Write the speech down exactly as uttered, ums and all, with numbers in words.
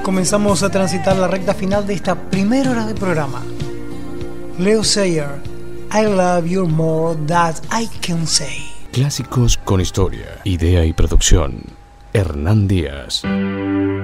Comenzamos a transitar la recta final de esta primera hora de programa. Leo Sayer, I Love You More Than I Can Say. Clásicos con historia, idea y producción. Hernán Díaz.